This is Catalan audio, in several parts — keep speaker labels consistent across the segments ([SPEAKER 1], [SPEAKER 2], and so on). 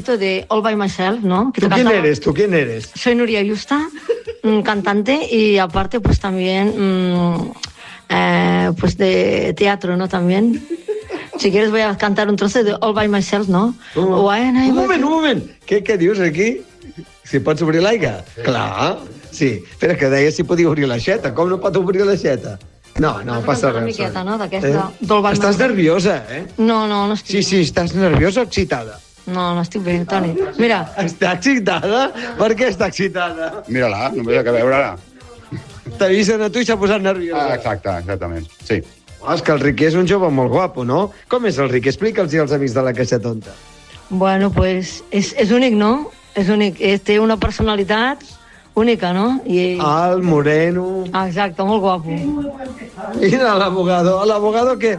[SPEAKER 1] esto de All by Myself, ¿no?
[SPEAKER 2] ¿Tú quién eres? ¿Tú quién eres?
[SPEAKER 1] Soy Nuria Yusta, cantante, y aparte pues también pues de teatro, ¿no? También. Si quieres voy a cantar un trozo de All by Myself, ¿no?
[SPEAKER 2] Un moment. Què dius aquí? Si pots obrir l'aigua? Clar, sí. Espera, que deia si podia obrir l'aixeta. Com no pot obrir l'aixeta? No passa res.
[SPEAKER 1] Una miqueta, no?, d'aquesta...
[SPEAKER 2] Estàs nerviosa, eh?
[SPEAKER 1] No estic...
[SPEAKER 2] Sí, estàs nerviosa o excitada?
[SPEAKER 1] No estic bé, Toni. Mira.
[SPEAKER 2] Està excitada? Per què està excitada?
[SPEAKER 3] Mira-la, només ha que veure-la.
[SPEAKER 2] T'ha vist a tu i s'ha posat nerviosa.
[SPEAKER 3] Exactament, sí.
[SPEAKER 2] És que el Riqui és un jove molt guapo, no? Com és el Riqui? Explica'ls als amics de la Caixa Tonta.
[SPEAKER 1] Bueno, pues és únic, no? És únic. Té una personalitat única, no?
[SPEAKER 2] Alt, moreno...
[SPEAKER 1] Exacte, molt guapo.
[SPEAKER 2] Mira l'abogado que...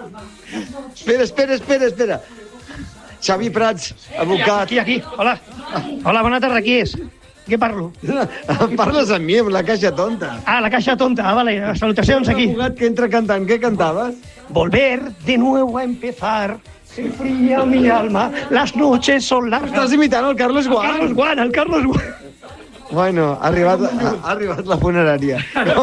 [SPEAKER 2] Espera. Xavi Prats, abogat.
[SPEAKER 4] Aquí. Hola, bona tarda, qui és? Què parlo?
[SPEAKER 2] Parles amb mi, amb la Caixa Tonta.
[SPEAKER 4] La Caixa Tonta, vale, salutacions aquí.
[SPEAKER 2] Un abogat que entra cantant, què cantaves?
[SPEAKER 4] Volver de nuevo a empezar, se fría mi alma, las noches son largas...
[SPEAKER 2] Estàs imitant el Carlos Guan.
[SPEAKER 4] El Carlos Guan.
[SPEAKER 2] Bueno, ha arribat la funerària.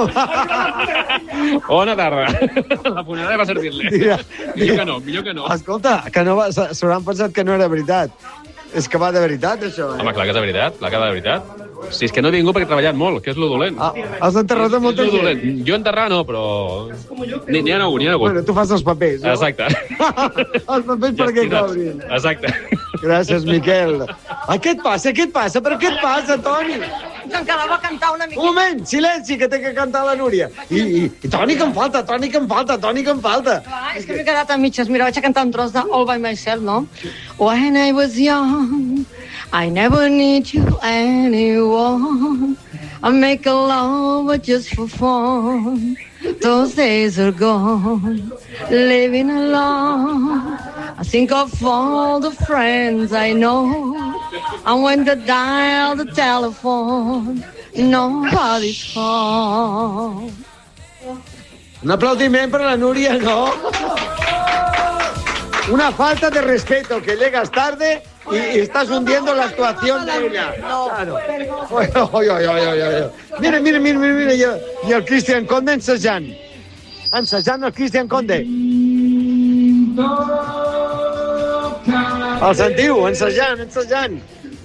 [SPEAKER 5] Bona tarda. La funerària va servir-li. Millor que no.
[SPEAKER 2] Escolta, que s'hauran pensat que no era veritat. És que va de veritat, això, eh?
[SPEAKER 5] Home, clar que és de veritat, de veritat. Si és que no he vingut perquè he treballat molt, que és lo dolent.
[SPEAKER 2] Has enterrat a molta gent?
[SPEAKER 5] Jo enterrar no, però... N'hi ha hagut.
[SPEAKER 2] Bueno, tu fas els papers, no?
[SPEAKER 5] Exacte.
[SPEAKER 2] Els papers perquè cobrin.
[SPEAKER 5] Exacte.
[SPEAKER 2] Gràcies, Miquel. Què et passa? Però què et passa, Toni?
[SPEAKER 1] Que encara va cantar una miqueta.
[SPEAKER 2] Un moment, silenci, que té que cantar la Núria. I Toni, que em falta.
[SPEAKER 1] Clar, és que m'he quedat a mitges. Mira, vaig a cantar un tros de All by Myself, no? When I was young, I never need you anyone. I make a love just for fun. Those days are gone, living alone. I think of all the friends I know. And when they dial the telephone, nobody's home.
[SPEAKER 2] Un aplaudiment per la Núria, no? Una falta de respeto, que llegas tarde y estás hundiendo la actuación de ella. Claro. Mira, i el Christian Conde ensejant el Christian Conde. El sentiu, ensejant.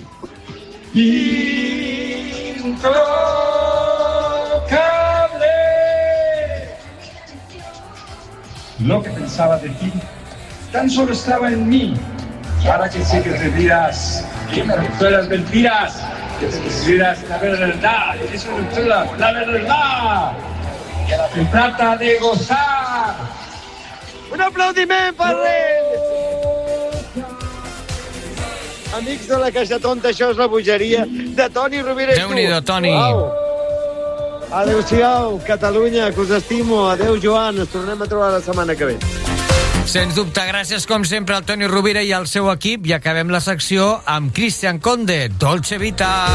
[SPEAKER 6] Lo que pensaba de ti tan solo estaba en mí. Ahora que sé que te dirás que me recuerdas mentiras, que te consideras la verdad, eso es la verdad. Se trata de gozar.
[SPEAKER 2] Un aplaudiment per ell! Amics de la Caixa Tonta, això és la bogeria de Toni Rovira i tu.
[SPEAKER 7] Déu-n'hi-do, Toni.
[SPEAKER 2] Adéu-siau, Catalunya, que us estimo. Adéu, Joan, ens tornem a trobar la setmana que ve.
[SPEAKER 7] Sens dubte, gràcies com sempre al Toni Rovira i al seu equip, i acabem la secció amb Christian Conde, Dolce Vita.